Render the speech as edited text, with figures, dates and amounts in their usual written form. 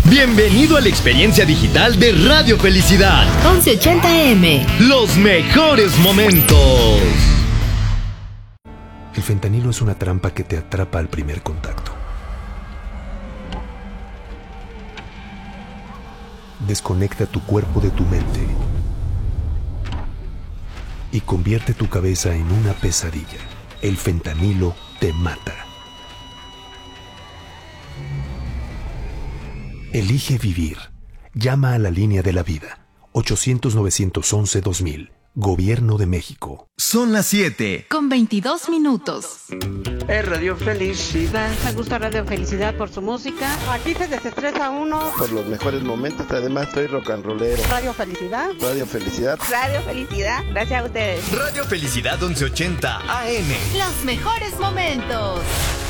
Bienvenido a la experiencia digital de Radio Felicidad. 1180M. Los mejores momentos. El fentanilo es una trampa que te atrapa al primer contacto. Desconecta tu cuerpo de tu mente y convierte tu cabeza en una pesadilla. El fentanilo te mata. Elige vivir. Llama a la línea de la vida. 800-911-2000. Gobierno de México. Son las 7. Con 22 minutos. Es Radio Felicidad. Me gusta Radio Felicidad por su música. Aquí se desestresa uno. Por los mejores momentos, además soy rock and rollero. Radio Felicidad. Radio Felicidad. Radio Felicidad. Gracias a ustedes. Radio Felicidad 1180 AM. Los mejores momentos.